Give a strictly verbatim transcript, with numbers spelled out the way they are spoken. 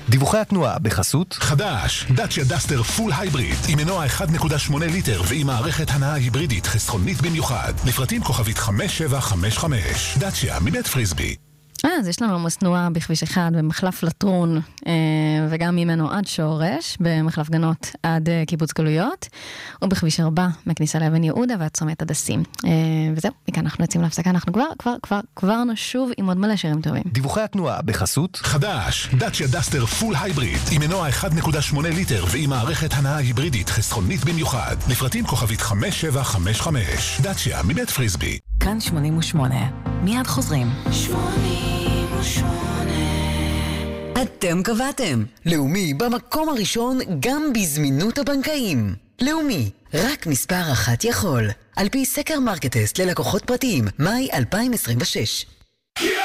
דיווחי התנועה בחסות חדש, דאצ'יה דסטר פול הייבריד עם מנוע אחד נקודה שמונה ליטר ועם מערכת הנעה היברידית חסכונית במיוחד. לפרטים כוכבית חמש שבע חמש חמש. דאצ'יה מבית פריסבי. אה, אז יש לנו עמוס תנועה בכביש אחד במחלף לטרון, אה, וגם ממנו עד שורש, במחלף גנות עד אה, קיבוץ גלויות, ובכביש ארבע מכניסה לאבן יהודה ועד צומת הדסים. אה, וזהו, מכאן אנחנו יוצאים להפסקה, אנחנו כבר, כבר, כבר, כבר נשוב עם עוד מלא שירים טובים. דיווחי התנועה בחסות חדש, דאצ'יה דסטר פול הייבריד עם מנוע אחד נקודה שמונה ליטר ועם מערכת הנעה היברידית חסכונית במיוחד. לפרטים כוכבית חמש שבע חמש חמש. דאצ'יה מבית פריסבי. כאן שמונים ושמונה. מיד חוזרים. שמונים ושמונה. אתם קבעתם. לאומי במקום הראשון גם בזמינות הבנקאים. לאומי, רק מספר אחת יכול. על פי סקר מרקטסט ללקוחות פרטיים, מאי אלפיים עשרים ושש.